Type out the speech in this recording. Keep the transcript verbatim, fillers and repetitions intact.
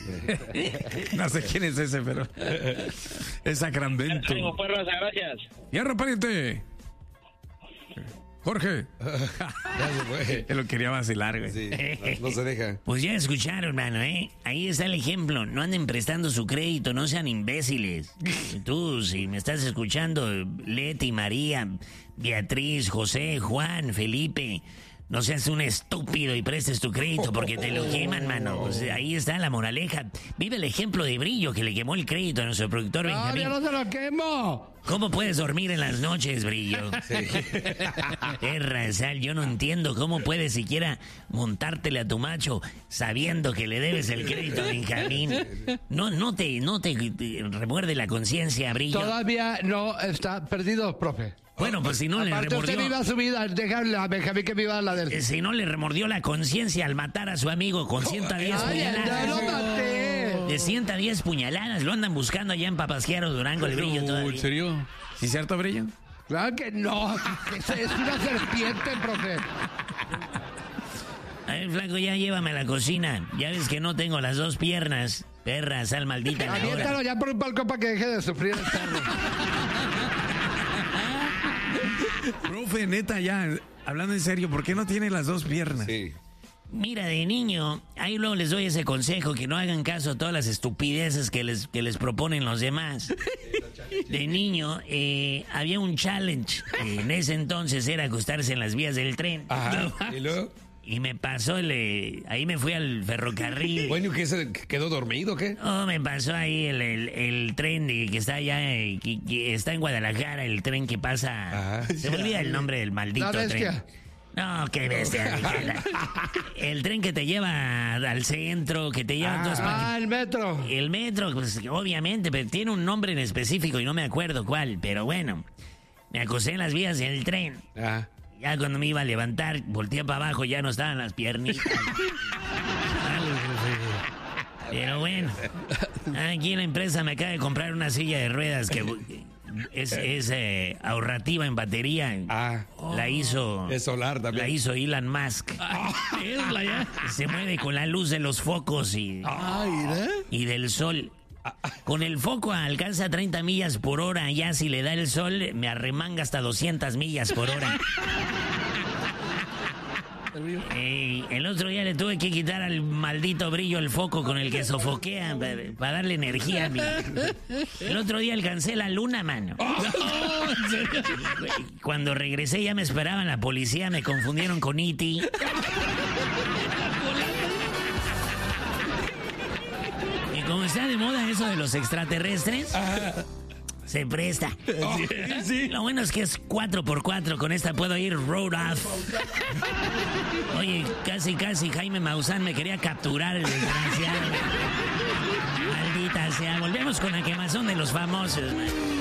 No sé quién es ese, pero es Sacramento. Tengo perros, gracias. ¡Hierro, pariente! Jorge. Ya se fue. Él lo quería vacilar, güey. Sí, no, no se deja. Pues ya escucharon, mano, ¿eh? Ahí está el ejemplo. No anden prestando su crédito, no sean imbéciles. Tú, si me estás escuchando, Leti, María, Beatriz, José, Juan, Felipe, no seas un estúpido y prestes tu crédito porque te lo queman, mano. Pues ahí está la moraleja. Vive el ejemplo de Brillo que le quemó el crédito a nuestro productor Benjamín. ¡No, yo no se lo quemo! ¿Cómo puedes dormir en las noches, Brillo? Sí. Erra, Sal, yo no entiendo cómo puedes siquiera montártele a tu macho sabiendo que le debes el crédito a Benjamín. No, no te, no te, te remuerde la conciencia, Brillo. Todavía no está perdido, profe. Bueno, pues si no le Aparte usted remordió... viva su vida, déjale a Benjamín que viva la de él. eh, Si no le remordió la conciencia al matar a su amigo con ciento diez ¡Ay, ya puñaladas. lo maté! De ciento diez puñaladas, lo andan buscando allá en Papasquiaro, Durango, el Brillo ¿En todavía. serio? ¿Sí es cierto, Brillo? Claro que no. Es, es una serpiente, profe. A ver, flaco, ya llévame a la cocina. Ya ves que no tengo las dos piernas. Perra, sal maldita. la Aviéntalo hora. ya por un balcón para que deje de sufrir el perro. Profe, neta, ya, hablando en serio, ¿por qué no tiene las dos piernas? Sí. Mira, de niño, ahí luego les doy ese consejo, que no hagan caso a todas las estupideces que les, que les proponen los demás. De niño, eh, había un challenge. En ese entonces era acostarse en las vías del tren. Ajá. ¿Y luego? Y me pasó, el, eh, ahí me fui al ferrocarril. Bueno, ¿qué se quedó dormido o qué? Oh, me pasó ahí el, el, el tren de, que está allá, eh, que, que está en Guadalajara, el tren que pasa... Ajá. Se me olvida el nombre del maldito La tren. bestia. No, qué bestia. El tren que te lleva al centro, que te lleva a todas partes. Ah, el metro. El metro, pues obviamente, pero tiene un nombre en específico y no me acuerdo cuál, pero bueno. Me acosté en las vías del tren. Ah. Ya cuando me iba a levantar, volteé para abajo, ya no estaban las piernitas. Pero bueno, aquí en la empresa me acaba de comprar una silla de ruedas que es, es eh, ahorrativa en batería. Ah. La hizo... Es solar también. La hizo Elon Musk. Se mueve con la luz de los focos y, y del sol. Con el foco alcanza treinta millas por hora. Ya si le da el sol, me arremanga hasta doscientas millas por hora. Eh, el otro día le tuve que quitar al maldito Brillo el foco con el que sofoquea para, para darle energía a mí. El otro día alcancé la luna, mano. Cuando regresé ya me esperaban la policía, me confundieron con E T Y como está de moda eso de los extraterrestres, se presta. Lo bueno es que es cuatro por cuatro, con esta puedo ir road off. Oye, casi, casi Jaime Maussan me quería capturar, el desgraciado. Maldita sea, volvemos con la quemazón de los famosos, man.